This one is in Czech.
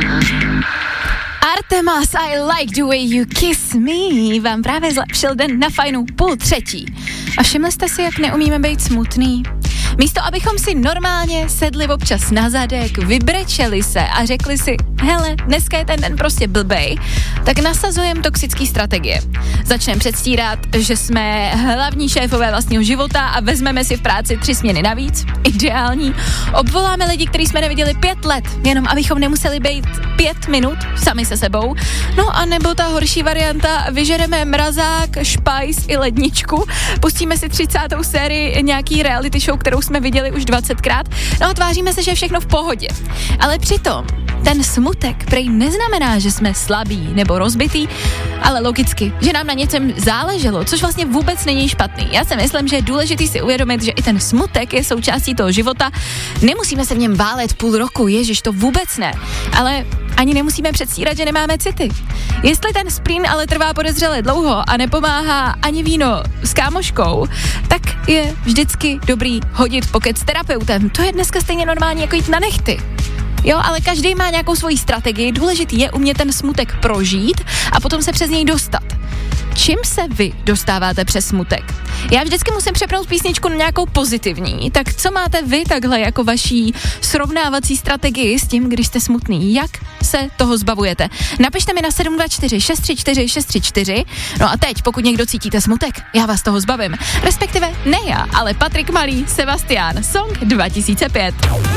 Artemas, I like the way you kiss me, vám právě zlepšil den na Fajnu 2:30. A všimli jste si, jak neumíme být smutný? Místo, abychom si normálně sedli občas na zadek, vybrečeli se a řekli si, hele, dneska je ten den prostě blbej, tak nasazujeme toxický strategie. Začneme předstírat, že jsme hlavní šéfové vlastního života a vezmeme si v práci 3 směny navíc, ideální. Obvoláme lidi, který jsme neviděli 5 let, jenom abychom nemuseli být 5 minut sami se sebou. No a nebo ta horší varianta, vyžereme mrazák, špajs i ledničku, pustíme si 30. sérii nějaký reality show, kterou jsme viděli už 20krát, no a tváříme se, že je všechno v pohodě. Ale přitom ten smutek prej neznamená, že jsme slabí nebo rozbitý, ale logicky, že nám na něčem záleželo, což vlastně vůbec není špatný. Já si myslím, že je důležitý si uvědomit, že i ten smutek je součástí toho života. Nemusíme se v něm válet půl roku, ježiš, to vůbec ne. Ale ani nemusíme předstírat, že nemáme city. Jestli ten sprint ale trvá podezřele dlouho a nepomáhá ani víno s kámoškou, tak je vždycky dobrý hodit pokec s terapeutem. To je dneska stejně normální jako jít na nehty. Jo, ale každý má nějakou svoji strategii, důležitý je umět ten smutek prožít a potom se přes něj dostat. Čím se vy dostáváte přes smutek? Já vždycky musím přepnout písničku na nějakou pozitivní, tak co máte vy takhle jako vaší srovnávací strategii s tím, když jste smutný? Jak se toho zbavujete? Napište mi na 724 634 634. No a teď, pokud někdo cítíte smutek, já vás toho zbavím. Respektive ne já, ale Patrik Malý, Sebastián, Song 2005.